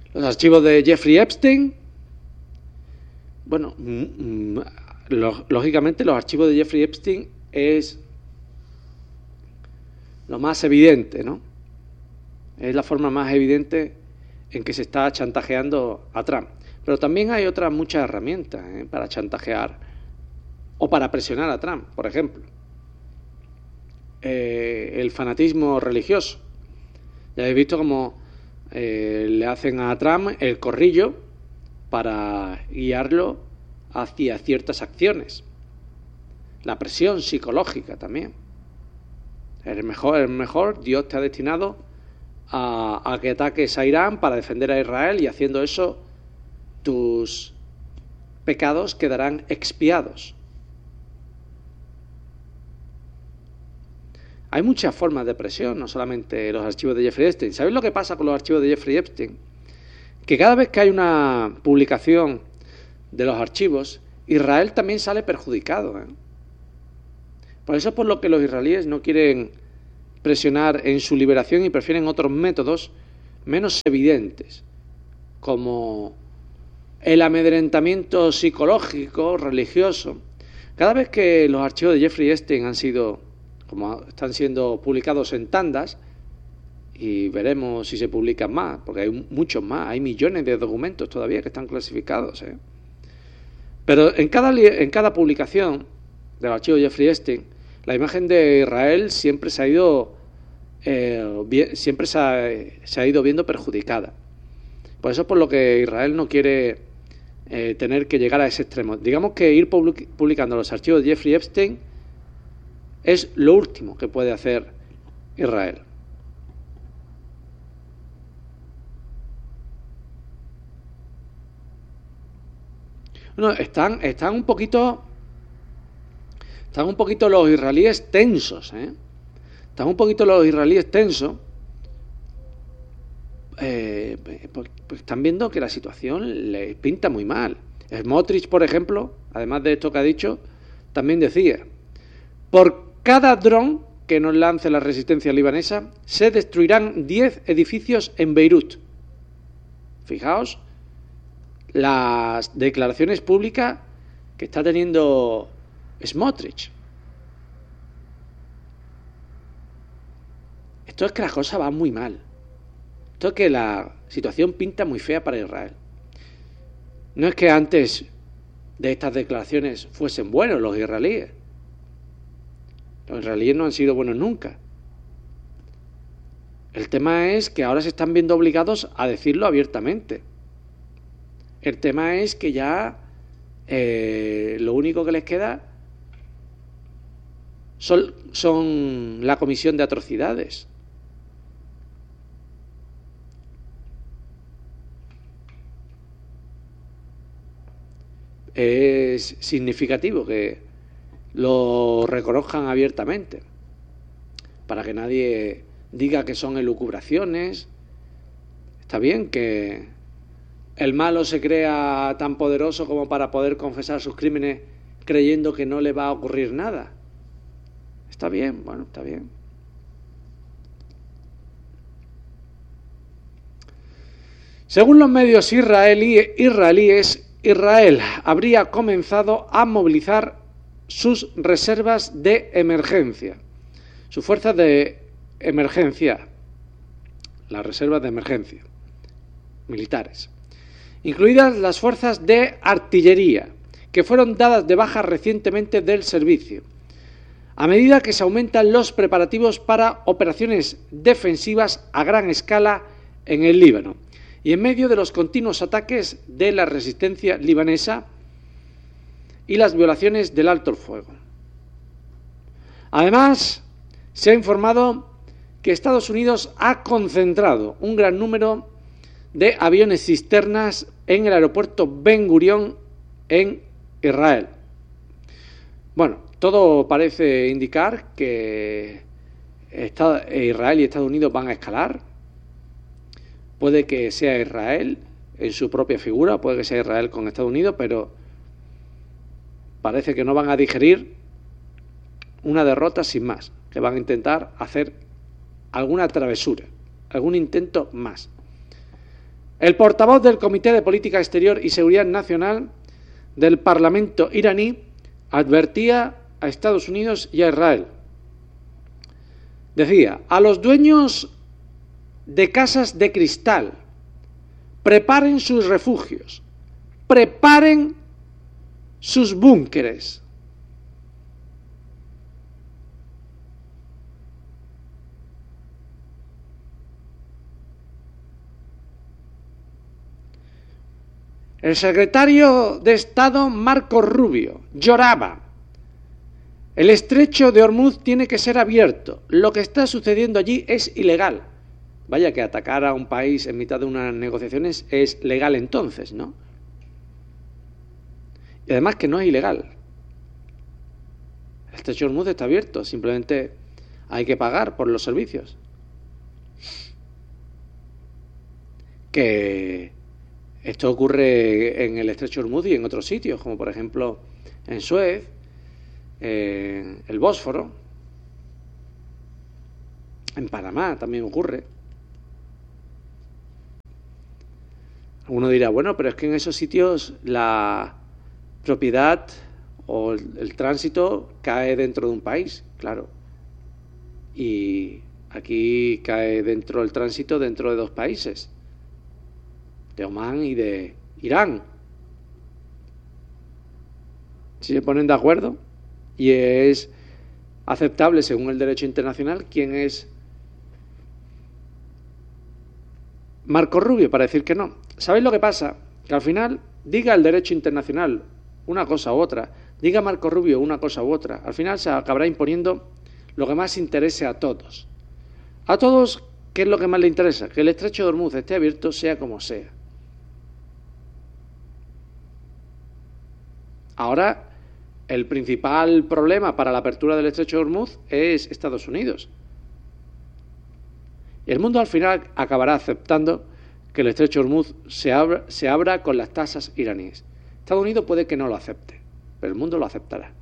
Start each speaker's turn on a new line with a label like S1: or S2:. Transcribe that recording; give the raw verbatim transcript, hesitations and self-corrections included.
S1: Los archivos de Jeffrey Epstein. Bueno, lógicamente los archivos de Jeffrey Epstein es lo más evidente, ¿no? Es la forma más evidente en que se está chantajeando a Trump. Pero también hay otras muchas herramientas ¿eh? para chantajear o para presionar a Trump, por ejemplo. Eh, el fanatismo religioso. Ya habéis visto cómo eh, le hacen a Trump el corrillo para guiarlo hacia ciertas acciones. La presión psicológica también. El mejor, el mejor Dios te ha destinado a, a que ataques a Irán para defender a Israel, y haciendo eso tus pecados quedarán expiados. Hay muchas formas de presión, no solamente los archivos de Jeffrey Epstein. ¿Sabéis lo que pasa con los archivos de Jeffrey Epstein? Que cada vez que hay una publicación de los archivos, Israel también sale perjudicado, ¿eh? Por eso es por lo que los israelíes no quieren presionar en su liberación y prefieren otros métodos menos evidentes, como el amedrentamiento psicológico, religioso. Cada vez que los archivos de Jeffrey Epstein han sido, como están siendo publicados en tandas, y veremos si se publican más, porque hay muchos más, hay millones de documentos todavía que están clasificados, ¿eh? Pero en cada, en cada publicación del archivo de Jeffrey Epstein, la imagen de Israel siempre se ha ido eh, bien, siempre se ha, se ha ido viendo perjudicada. Por eso es por lo que Israel no quiere eh, tener que llegar a ese extremo. Digamos que ir publicando los archivos de Jeffrey Epstein es lo último que puede hacer Israel. Bueno, están, están un poquito están un poquito los israelíes tensos, ¿eh? Están un poquito los israelíes tensos. Eh, pues, pues están viendo que la situación les pinta muy mal. Smotrich, por ejemplo, además de esto que ha dicho, también decía: por cada dron que nos lance la resistencia libanesa, se destruirán diez edificios en Beirut. Fijaos las declaraciones públicas que está teniendo Smotrich. Esto es que la cosa va muy mal. Esto es que la situación pinta muy fea para Israel. No es que antes de estas declaraciones fuesen buenos los israelíes. Los israelíes no han sido buenos nunca. El tema es que ahora se están viendo obligados a decirlo abiertamente. El tema es que ya eh, lo único que les queda son, son la comisión de atrocidades. Es significativo que lo reconozcan abiertamente, para que nadie diga que son elucubraciones. Está bien que el malo se crea tan poderoso como para poder confesar sus crímenes creyendo que no le va a ocurrir nada. Está bien, bueno, está bien. Según los medios israelí, israelíes, Israel habría comenzado a movilizar sus reservas de emergencia, sus fuerzas de emergencia, las reservas de emergencia militares, incluidas las fuerzas de artillería, que fueron dadas de baja recientemente del servicio, a medida que se aumentan los preparativos para operaciones defensivas a gran escala en el Líbano, y en medio de los continuos ataques de la resistencia libanesa y las violaciones del alto el fuego. Además, se ha informado que Estados Unidos ha concentrado un gran número de aviones cisternas en el aeropuerto Ben Gurión en Israel. Bueno, todo parece indicar que Israel y Estados Unidos van a escalar. Puede que sea Israel en su propia figura, puede que sea Israel con Estados Unidos, pero parece que no van a digerir una derrota sin más, que van a intentar hacer alguna travesura, algún intento más. El portavoz del Comité de Política Exterior y Seguridad Nacional del Parlamento iraní advertía a Estados Unidos y a Israel. Decía, a los dueños de casas de cristal, preparen sus refugios, preparen sus búnkeres. El secretario de Estado Marco Rubio lloraba. El estrecho de Hormuz tiene que ser abierto. Lo que está sucediendo allí es ilegal. Vaya que atacar a un país en mitad de unas negociaciones es legal entonces, ¿no? Y además que no es ilegal. El estrecho de Hormuz está abierto, simplemente hay que pagar por los servicios. Que esto ocurre en el estrecho de Hormuz y en otros sitios, como por ejemplo en Suez, en el Bósforo, en Panamá también ocurre. Uno dirá, bueno, pero es que en esos sitios la propiedad o el, el tránsito cae dentro de un país, claro. Y aquí cae dentro del tránsito dentro de dos países, de Omán y de Irán. Si se ponen de acuerdo y es aceptable según el derecho internacional, ¿quién es Marco Rubio para decir que no? ¿Sabéis lo que pasa? Que al final, diga el derecho internacional una cosa u otra, diga Marco Rubio una cosa u otra, al final se acabará imponiendo lo que más interese a todos. A todos, ¿qué es lo que más le interesa? Que el estrecho de Hormuz esté abierto sea como sea. Ahora, el principal problema para la apertura del estrecho de Hormuz es Estados Unidos. Y el mundo al final acabará aceptando que el estrecho de Hormuz se abra, se abra con las tasas iraníes. Estados Unidos puede que no lo acepte, pero el mundo lo aceptará.